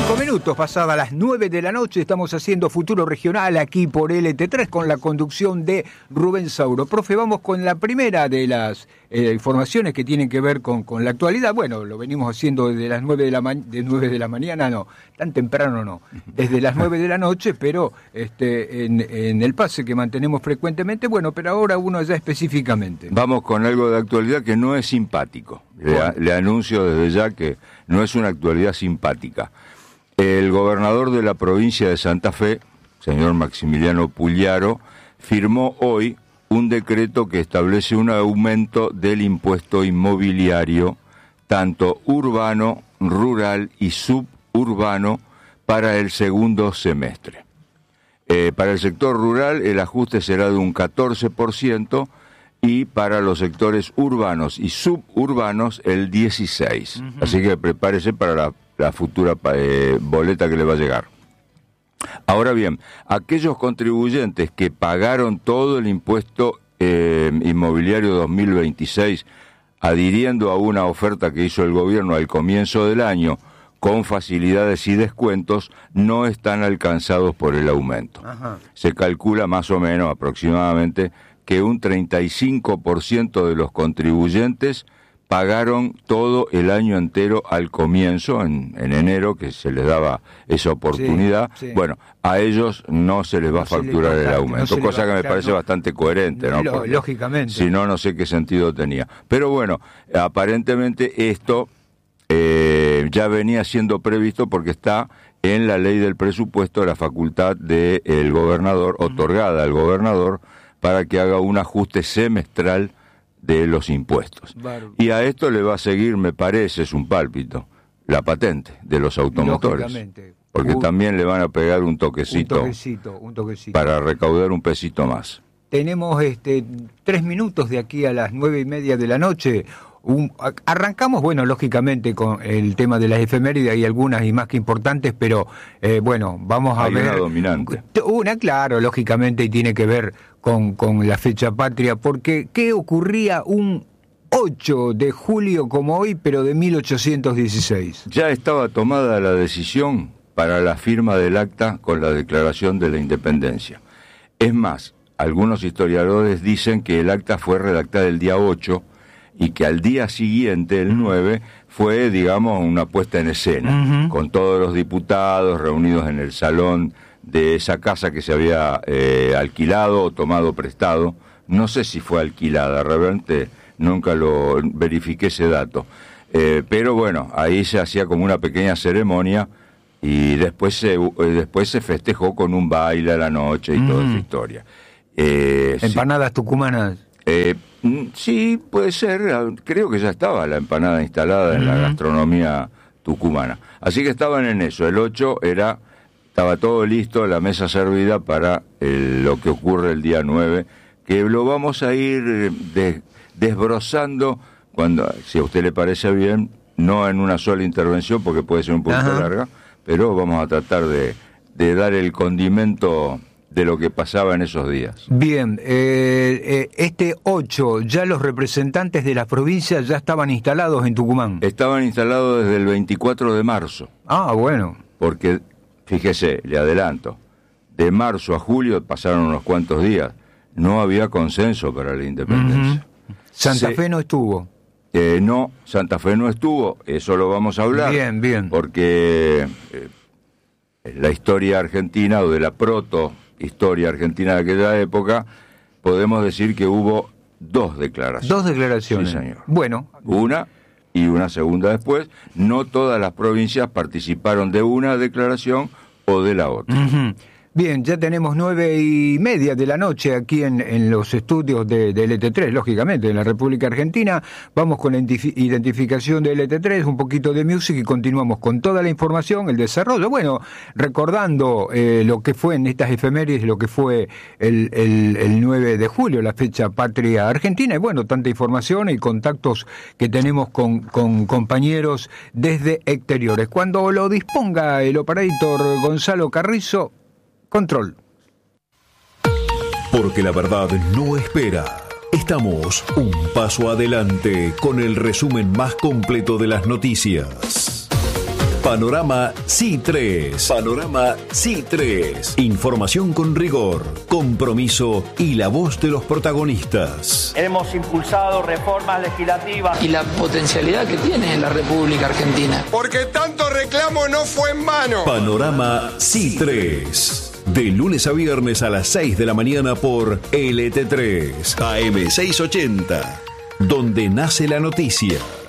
5 minutos pasadas las 9 de la noche, estamos haciendo Futuro Regional aquí por LT3 con la conducción de Rubén Sauro. Profe, vamos con la primera de las informaciones que tienen que ver con la actualidad. Bueno, lo venimos haciendo desde las 9 de la mañana, no, tan temprano no, desde las 9 de la noche, pero en el pase que mantenemos frecuentemente, bueno, pero ahora uno ya específicamente. Vamos con algo de actualidad que no es simpático. Le anuncio desde ya que no es una actualidad simpática. El gobernador de la provincia de Santa Fe, señor Maximiliano Pugliaro, firmó hoy un decreto que establece un aumento del impuesto inmobiliario, tanto urbano, rural y suburbano, para el segundo semestre. Para el sector rural el ajuste será de un 14%, y para los sectores urbanos y suburbanos el 16%. Uh-huh. Así que prepárese para la futura boleta que le va a llegar. Ahora bien, aquellos contribuyentes que pagaron todo el impuesto inmobiliario 2026, adhiriendo a una oferta que hizo el gobierno al comienzo del año, con facilidades y descuentos, no están alcanzados por el aumento. Ajá. Se calcula más o menos aproximadamente que un 35% de los contribuyentes pagaron todo el año entero al comienzo, en enero, que se les daba esa oportunidad. Sí, sí. Bueno, a ellos no se les va a facturar el aumento, cosa que me parece bastante coherente, ¿no? Lógicamente. Si no, no sé qué sentido tenía. Pero bueno, aparentemente esto ya venía siendo previsto porque está en la ley del presupuesto la facultad del gobernador, otorgada al gobernador, para que haga un ajuste semestral de los impuestos. Y a esto le va a seguir, me parece, es un pálpito, la patente de los automotores. Porque también le van a pegar un toquecito para recaudar un pesito más. Tenemos 3 minutos de aquí a las 9:30 de la noche. Arrancamos, bueno, lógicamente con el tema de las efemérides, hay algunas y más que importantes, pero bueno, vamos a ver. Una dominante. Una, claro, lógicamente, y tiene que ver con la fecha patria, porque ¿qué ocurría un 8 de julio como hoy, pero de 1816? Ya estaba tomada la decisión para la firma del acta con la Declaración de la Independencia. Es más, algunos historiadores dicen que el acta fue redactada el día 8, y que al día siguiente, el 9, fue, digamos, una puesta en escena, uh-huh, con todos los diputados reunidos en el salón de esa casa que se había alquilado o tomado prestado. No sé si fue alquilada, realmente nunca lo verifiqué ese dato. Pero bueno, ahí se hacía como una pequeña ceremonia y después se festejó con un baile a la noche y toda esa historia. Empanadas tucumanas. Sí, puede ser. Creo que ya estaba la empanada instalada en la gastronomía tucumana. Así que estaban en eso. El 8 estaba todo listo, la mesa servida para lo que ocurre el día 9, que lo vamos a ir desbrozando cuando, si a usted le parece bien, no en una sola intervención porque puede ser un poquito larga, pero vamos a tratar de dar el condimento de lo que pasaba en esos días. Bien, 8, ya los representantes de las provincias ya estaban instalados en Tucumán. Estaban instalados desde el 24 de marzo. Ah, bueno. Porque, fíjese, le adelanto, de marzo a julio pasaron unos cuantos días, no había consenso para la independencia. Uh-huh. ¿Santa Fe no estuvo? No, Santa Fe no estuvo, eso lo vamos a hablar. Bien, bien. Porque la historia argentina, o de la proto-historia argentina de aquella época, podemos decir que hubo 2 declaraciones. 2 declaraciones. Sí, señor. Bueno. Una y una segunda después. No todas las provincias participaron de una declaración o de la otra. Uh-huh. Bien, ya tenemos 9:30 de la noche aquí en los estudios de LT3, lógicamente, en la República Argentina. Vamos con la identificación de LT3, un poquito de music y continuamos con toda la información, el desarrollo. Bueno, recordando lo que fue en estas efemérides, lo que fue el 9 de julio, la fecha patria argentina. Y bueno, tanta información y contactos que tenemos con compañeros desde exteriores. Cuando lo disponga el operator Gonzalo Carrizo, control. Porque la verdad no espera. Estamos un paso adelante con el resumen más completo de las noticias. Panorama C3. Panorama C3. Información con rigor, compromiso y la voz de los protagonistas. Hemos impulsado reformas legislativas y la potencialidad que tiene la República Argentina. Porque tanto reclamo no fue en vano. Panorama C3. De lunes a viernes a las 6 de la mañana por LT3 AM 680. Donde nace la noticia.